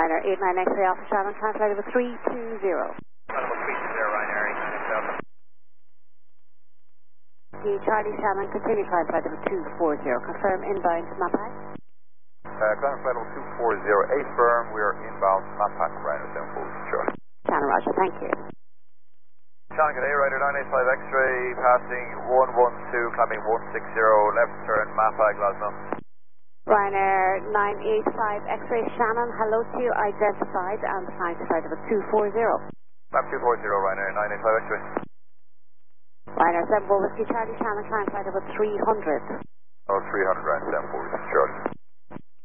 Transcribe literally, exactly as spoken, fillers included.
Ryanair eight nine X-ray Alpha Shannon, translate over three two zero. Level three two zero, Ryanair eight nine X Alpha. The Charlie Shannon, continue climb flight over two four zero, confirm inbound to Mapak. Uh, climb flight level two four zero, eight firm, we are inbound Mapak, Ryanair seven four, Charlie. Shannon, roger, thank you. Shannon, good day, Ryanair nine eight five X-ray, passing one one two, climbing one six zero, left turn, Mapak, Glasgow. Ryanair nine eight five X-ray Shannon, hello to you, identified and climb flight over two four zero. Climb two four zero, Ryanair nine eight five X-ray. Ryanair seven four Whiskey Charlie Shannon, climb flight over three hundred. Oh, three hundred, Ryanair seven four, Charlie.